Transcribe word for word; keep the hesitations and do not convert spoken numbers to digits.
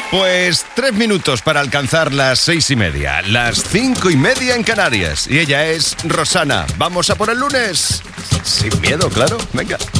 Pues tres minutos para alcanzar las seis y media, las cinco y media en Canarias. Y ella es Rosana. ¿Vamos a por el lunes? Sin miedo, claro. Venga.